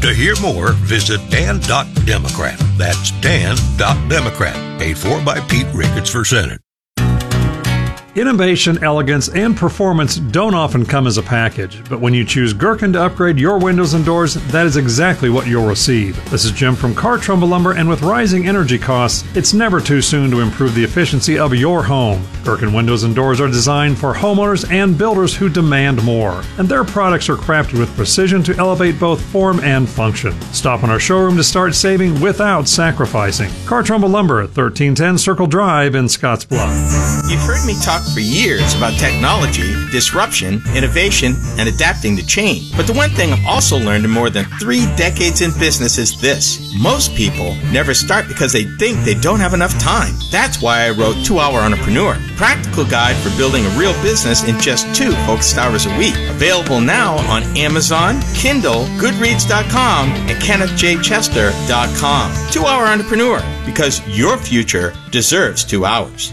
To hear more, visit Dan.Democrat. That's Dan.Democrat. Paid for by Pete Ricketts for Senate. Innovation, elegance, and performance don't often come as a package, but when you choose Gherkin to upgrade your windows and doors, that is exactly what you'll receive. This is Jim from Car Trumbull Lumber, and with rising energy costs, it's never too soon to improve the efficiency of your home. Gherkin windows and doors are designed for homeowners and builders who demand more, and their products are crafted with precision to elevate both form and function. Stop in our showroom to start saving without sacrificing. Car Trumbull Lumber, 1310 Circle Drive in Scottsbluff. You've heard me talk for years about technology, disruption, innovation, and adapting to change. But the one thing I've also learned in more than 3 decades in business is this. Most people never start because they think they don't have enough time. That's why I wrote 2 Hour Entrepreneur, practical guide for building a real business in just 2 focused hours a week. Available now on Amazon, Kindle, Goodreads.com, and KennethJChester.com. 2 Hour Entrepreneur, because your future deserves 2 hours.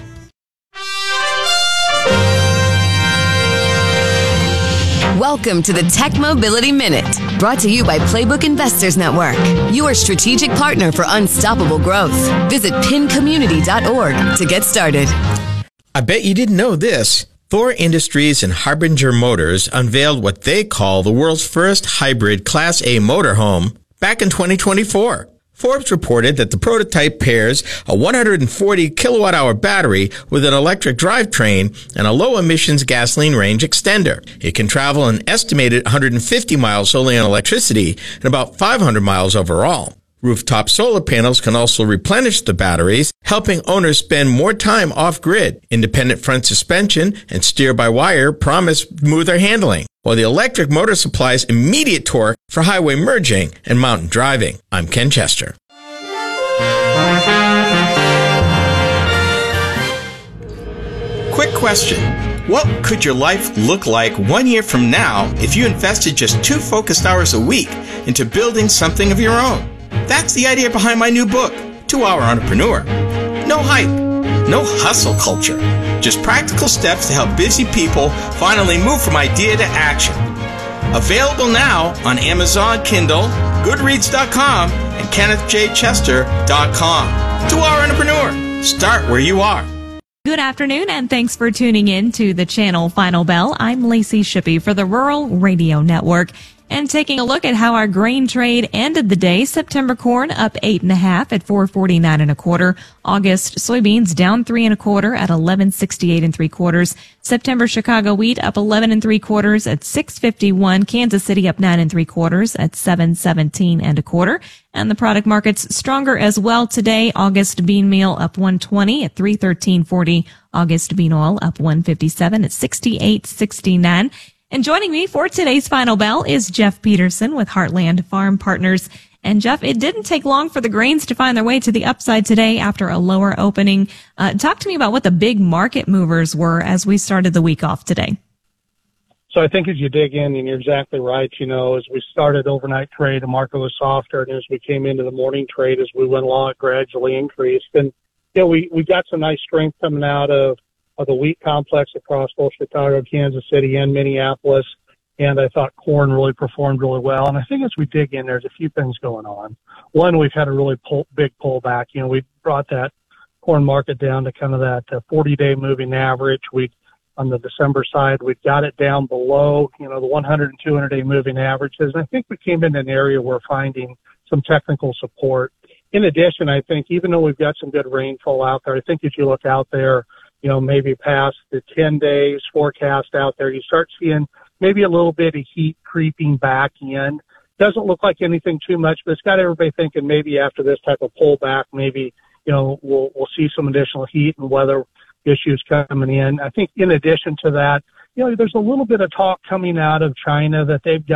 Welcome to the Tech Mobility Minute, brought to you by Playbook Investors Network, your strategic partner for unstoppable growth. Visit pincommunity.org to get started. I bet you didn't know this. Thor Industries and Harbinger Motors unveiled what they call the world's first hybrid Class A motorhome back in 2024. Forbes reported that the prototype pairs a 140 kilowatt-hour battery with an electric drivetrain and a low-emissions gasoline range extender. It can travel an estimated 150 miles solely on electricity and about 500 miles overall. Rooftop solar panels can also replenish the batteries, helping owners spend more time off-grid. Independent front suspension and steer-by-wire promise smoother handling, while the electric motor supplies immediate torque for highway merging and mountain driving. I'm Ken Chester. Quick question. What could your life look like 1 year from now if you invested just 2 focused hours a week into building something of your own? That's the idea behind my new book, 2 Hour Entrepreneur. No hype, no hustle culture, just practical steps to help busy people finally move from idea to action. Available now on Amazon, Kindle, Goodreads.com, and KennethJChester.com. 2 Hour Entrepreneur. Start where you are. Good afternoon, and thanks for tuning in to the channel Final Bell. I'm Lacey Shippey for the Rural Radio Network. And taking a look at how our grain trade ended the day, September corn up 8.5 at $4.49 1/4. August soybeans down 3 1/4 at $11.68 3/4. September Chicago wheat up 11 3/4 at $6.51. Kansas City up 9 3/4 at $7.17 1/4. And the product markets stronger as well today. August bean meal up 120 at $3.13.40. August bean oil up 157 at $68.69. And joining me for today's Final Bell is Jeff Peterson with Heartland Farm Partners. And Jeff, it didn't take long for the grains to find their way to the upside today after a lower opening. Talk to me about what the big market movers were as we started the week off today. So I think as you dig in, and you're exactly right, as we started overnight trade, the market was softer. And as we came into the morning trade, as we went along, it gradually increased. And, we got some nice strength coming out of the wheat complex across both Chicago, Kansas City, and Minneapolis. And I thought corn really performed really well. And I think as we dig in, there's a few things going on. One, we've had a really big pullback. We brought that corn market down to kind of that 40-day moving average. On the December side, we've got it down below, the 100 and 200-day moving averages. And I think we came in an area where we're finding some technical support. In addition, I think even though we've got some good rainfall out there, I think as you look out there, maybe past the 10 days forecast out there, you start seeing maybe a little bit of heat creeping back in. Doesn't look like anything too much, but it's got everybody thinking maybe after this type of pullback, maybe, we'll see some additional heat and weather issues coming in. I think in addition to that, there's a little bit of talk coming out of China that they've got